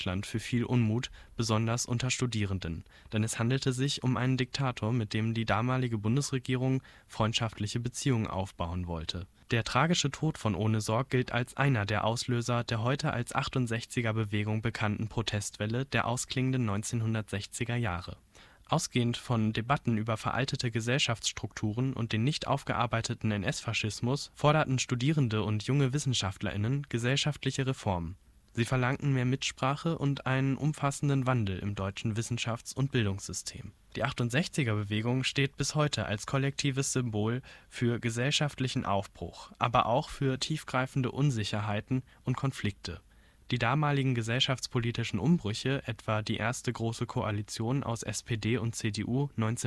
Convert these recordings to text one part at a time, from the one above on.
Deutschland für viel Unmut, besonders unter Studierenden, denn es handelte sich um einen Diktator, mit dem die damalige Bundesregierung freundschaftliche Beziehungen aufbauen wollte. Der tragische Tod von Ohnesorg gilt als einer der Auslöser der heute als 68er-Bewegung bekannten Protestwelle der ausklingenden 1960er Jahre. Ausgehend von Debatten über veraltete Gesellschaftsstrukturen und den nicht aufgearbeiteten NS-Faschismus forderten Studierende und junge WissenschaftlerInnen gesellschaftliche Reformen. Sie verlangten mehr Mitsprache und einen umfassenden Wandel im deutschen Wissenschafts- und Bildungssystem. Die 68er-Bewegung steht bis heute als kollektives Symbol für gesellschaftlichen Aufbruch, aber auch für tiefgreifende Unsicherheiten und Konflikte. Die damaligen gesellschaftspolitischen Umbrüche, etwa die erste Große Koalition aus SPD und CDU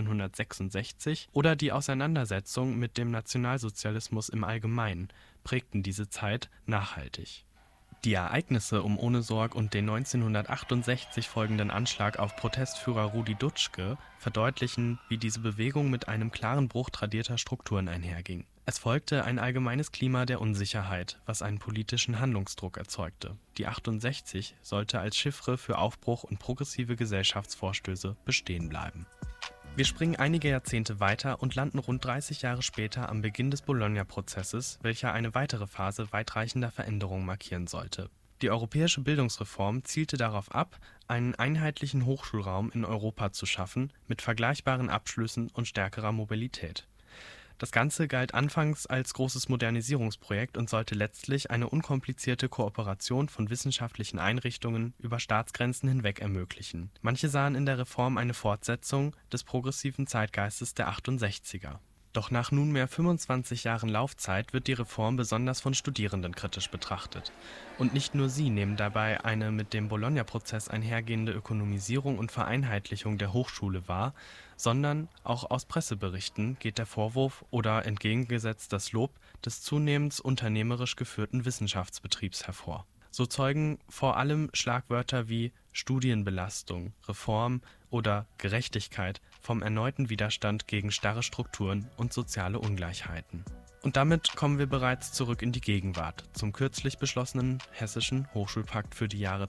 1966 oder die Auseinandersetzung mit dem Nationalsozialismus im Allgemeinen, prägten diese Zeit nachhaltig. Die Ereignisse um Ohnesorg und den 1968 folgenden Anschlag auf Protestführer Rudi Dutschke verdeutlichen, wie diese Bewegung mit einem klaren Bruch tradierter Strukturen einherging. Es folgte ein allgemeines Klima der Unsicherheit, was einen politischen Handlungsdruck erzeugte. Die 68 sollte als Chiffre für Aufbruch und progressive Gesellschaftsvorstöße bestehen bleiben. Wir springen einige Jahrzehnte weiter und landen rund 30 Jahre später am Beginn des Bologna-Prozesses, welcher eine weitere Phase weitreichender Veränderungen markieren sollte. Die europäische Bildungsreform zielte darauf ab, einen einheitlichen Hochschulraum in Europa zu schaffen, mit vergleichbaren Abschlüssen und stärkerer Mobilität. Das Ganze galt anfangs als großes Modernisierungsprojekt und sollte letztlich eine unkomplizierte Kooperation von wissenschaftlichen Einrichtungen über Staatsgrenzen hinweg ermöglichen. Manche sahen in der Reform eine Fortsetzung des progressiven Zeitgeistes der 68er. Doch nach nunmehr 25 Jahren Laufzeit wird die Reform besonders von Studierenden kritisch betrachtet. Und nicht nur sie nehmen dabei eine mit dem Bologna-Prozess einhergehende Ökonomisierung und Vereinheitlichung der Hochschule wahr, sondern auch aus Presseberichten geht der Vorwurf oder entgegengesetzt das Lob des zunehmend unternehmerisch geführten Wissenschaftsbetriebs hervor. So zeugen vor allem Schlagwörter wie Studienbelastung, Reform oder Gerechtigkeit vom erneuten Widerstand gegen starre Strukturen und soziale Ungleichheiten. Und damit kommen wir bereits zurück in die Gegenwart, zum kürzlich beschlossenen Hessischen Hochschulpakt für die Jahre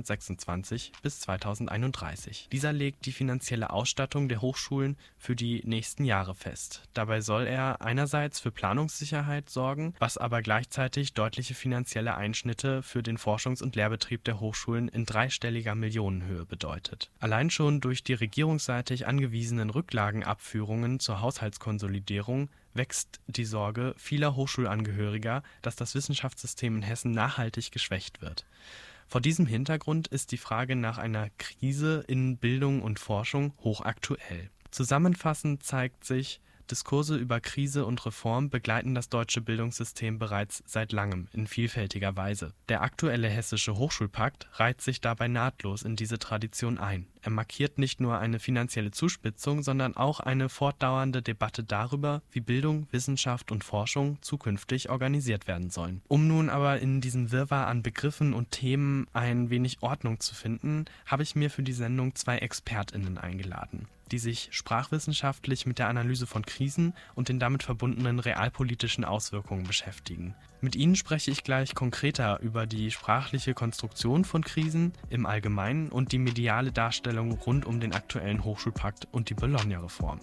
2026 bis 2031. Dieser legt die finanzielle Ausstattung der Hochschulen für die nächsten Jahre fest. Dabei soll er einerseits für Planungssicherheit sorgen, was aber gleichzeitig deutliche finanzielle Einschnitte für den Forschungs- und Lehrbetrieb der Hochschulen in dreistelliger Millionenhöhe bedeutet. Allein schon durch die regierungsseitig angewiesenen Rücklagenabführungen zur Haushaltskonsolidierung wächst die Sorge vieler Hochschulangehöriger, dass das Wissenschaftssystem in Hessen nachhaltig geschwächt wird. Vor diesem Hintergrund ist die Frage nach einer Krise in Bildung und Forschung hochaktuell. Zusammenfassend zeigt sich, Diskurse über Krise und Reform begleiten das deutsche Bildungssystem bereits seit langem in vielfältiger Weise. Der aktuelle Hessische Hochschulpakt reiht sich dabei nahtlos in diese Tradition ein. Er markiert nicht nur eine finanzielle Zuspitzung, sondern auch eine fortdauernde Debatte darüber, wie Bildung, Wissenschaft und Forschung zukünftig organisiert werden sollen. Um nun aber in diesem Wirrwarr an Begriffen und Themen ein wenig Ordnung zu finden, habe ich mir für die Sendung 2 ExpertInnen eingeladen, die sich sprachwissenschaftlich mit der Analyse von Krisen und den damit verbundenen realpolitischen Auswirkungen beschäftigen. Mit ihnen spreche ich gleich konkreter über die sprachliche Konstruktion von Krisen im Allgemeinen und die mediale Darstellung rund um den aktuellen Hochschulpakt und die Bologna-Reform.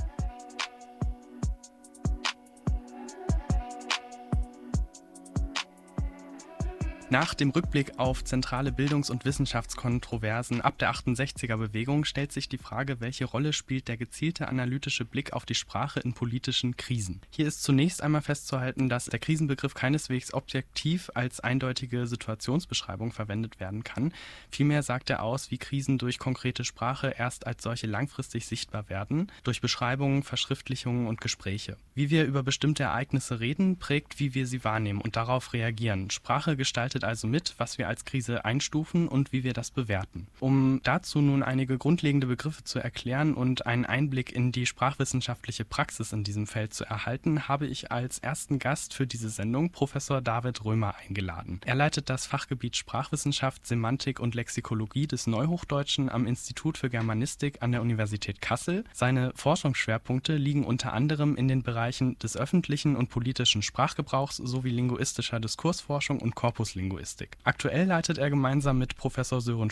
Nach dem Rückblick auf zentrale Bildungs- und Wissenschaftskontroversen ab der 68er-Bewegung stellt sich die Frage, welche Rolle spielt der gezielte analytische Blick auf die Sprache in politischen Krisen. Hier ist zunächst einmal festzuhalten, dass der Krisenbegriff keineswegs objektiv als eindeutige Situationsbeschreibung verwendet werden kann. Vielmehr sagt er aus, wie Krisen durch konkrete Sprache erst als solche langfristig sichtbar werden, durch Beschreibungen, Verschriftlichungen und Gespräche. Wie wir über bestimmte Ereignisse reden, prägt, wie wir sie wahrnehmen und darauf reagieren. Sprache gestaltet also mit, was wir als Krise einstufen und wie wir das bewerten. Um dazu nun einige grundlegende Begriffe zu erklären und einen Einblick in die sprachwissenschaftliche Praxis in diesem Feld zu erhalten, habe ich als ersten Gast für diese Sendung Professor David Römer eingeladen. Er leitet das Fachgebiet Sprachwissenschaft, Semantik und Lexikologie des Neuhochdeutschen am Institut für Germanistik an der Universität Kassel. Seine Forschungsschwerpunkte liegen unter anderem in den Bereichen des öffentlichen und politischen Sprachgebrauchs sowie linguistischer Diskursforschung und Korpuslinguistik. Linguistik. Aktuell leitet er gemeinsam mit Professor Sören